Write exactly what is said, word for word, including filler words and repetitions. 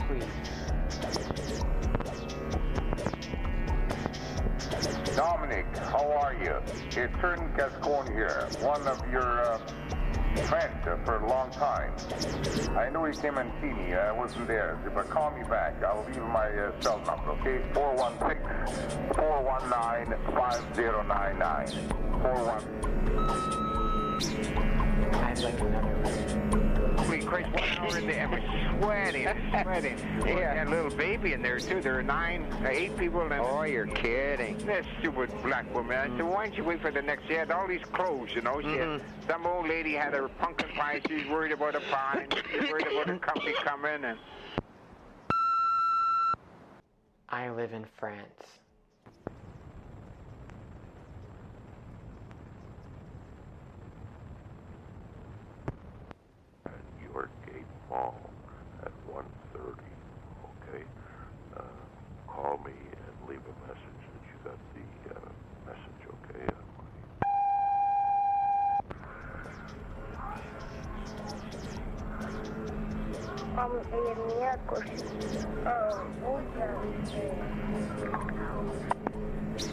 please. Dominic, how are you? It's Ernie Gascon here, one of your uh, friends uh, for a long time. I know you came and see me. I wasn't there, but call me back. I'll leave my uh, cell number, okay? four one six, four one nine, five zero nine nine. four one. I'd like another one. Holy Christ, one hour in there, we're sweating, sweating. Yeah, had a little baby in there, too. There were nine, uh, eight people. And oh, you're kidding. That stupid black woman. I said, why don't you wait for the next? She had all these clothes, you know. She mm-hmm. had, some old lady had her pumpkin pie. She's worried about a pie. She's worried about the company coming. And I live in France. Yorkgate Mall at one thirty, okay? Uh, call me and leave a message that you got the uh, message, okay? Um, el miércoles, uh,